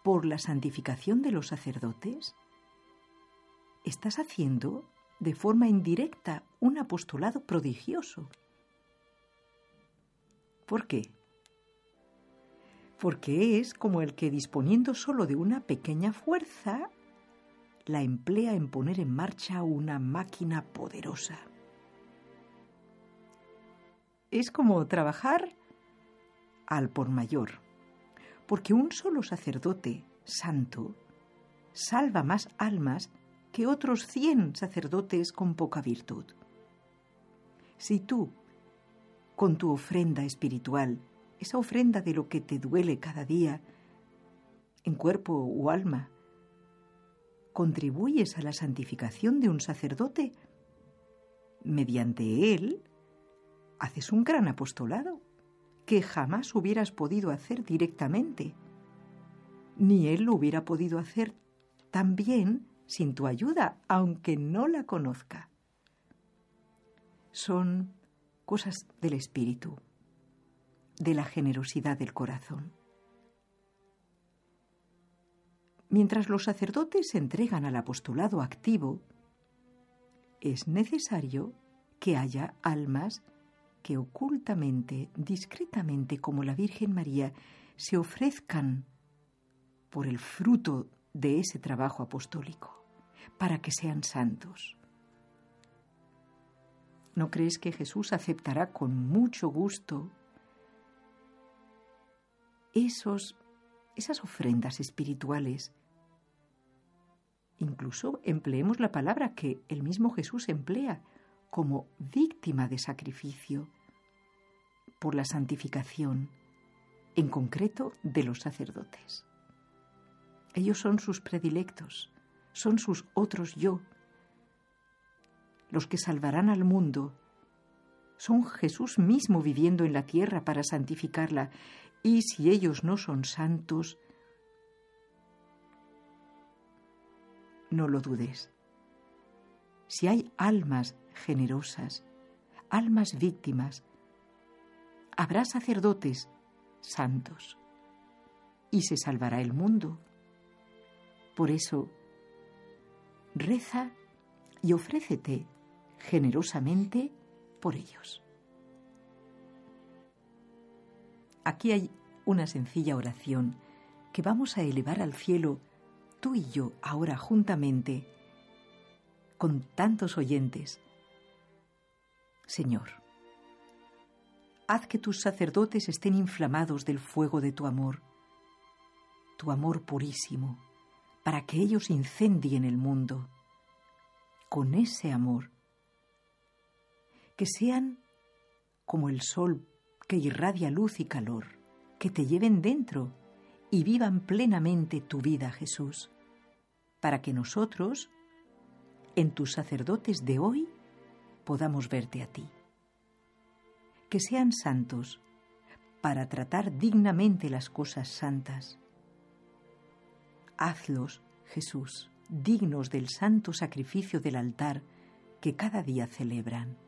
por la santificación de los sacerdotes, estás haciendo de forma indirecta un apostolado prodigioso. ¿Por qué? Porque es como el que, disponiendo solo de una pequeña fuerza, la emplea en poner en marcha una máquina poderosa. Es como trabajar al por mayor, porque un solo sacerdote santo salva más almas que otros 100 sacerdotes con poca virtud. Si tú, con tu ofrenda espiritual, esa ofrenda de lo que te duele cada día, en cuerpo o alma, contribuyes a la santificación de un sacerdote, mediante él haces un gran apostolado que jamás hubieras podido hacer directamente, ni él lo hubiera podido hacer tan bien sin tu ayuda, aunque no la conozca. Son cosas del espíritu, de la generosidad del corazón. Mientras los sacerdotes se entregan al apostolado activo, es necesario que haya almas que ocultamente, discretamente, como la Virgen María, se ofrezcan por el fruto de ese trabajo apostólico, para que sean santos. ¿No crees que Jesús aceptará con mucho gusto esas ofrendas espirituales? Incluso empleemos la palabra que el mismo Jesús emplea como víctima de sacrificio por la santificación, en concreto de los sacerdotes. Ellos son sus predilectos, son sus otros yo, los que salvarán al mundo. Son Jesús mismo viviendo en la tierra para santificarla, y si ellos no son santos, no lo dudes. Si hay almas generosas, almas víctimas, habrá sacerdotes santos y se salvará el mundo. Por eso, reza y ofrécete generosamente por ellos. Aquí hay una sencilla oración que vamos a elevar al cielo tú y yo ahora juntamente con tantos oyentes. Señor, haz que tus sacerdotes estén inflamados del fuego de tu amor purísimo, para que ellos incendien el mundo con ese amor. Que sean como el sol que irradia luz y calor, que te lleven dentro y vivan plenamente tu vida, Jesús, para que nosotros, en tus sacerdotes de hoy, podamos verte a ti. Que sean santos para tratar dignamente las cosas santas. Hazlos, Jesús, dignos del santo sacrificio del altar que cada día celebran.